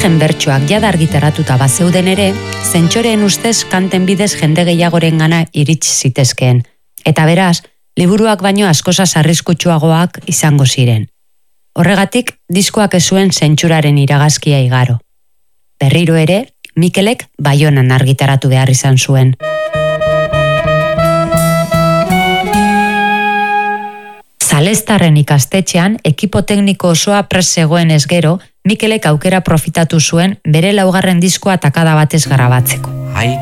Origen bertsoak jada argitaratuta bazeuden ere, zentxoreen ustez kanten bidez jende gehiagoren gana iritsi zitezkeen. Eta beraz, liburuak baino askosa arriskutsuagoak izango ziren. Horregatik, diskoak ez zuen zentsuraren iragazkia igaro. Berriro ere, Mikelek Baionan argitaratu behar izan zuen. Zaleztarren ikastetxean, ekipo tekniko osoa prest zegoen ez gero, Mikelek aukera profitatu zuen bere laugarren diskoa takada batez grabatzeko.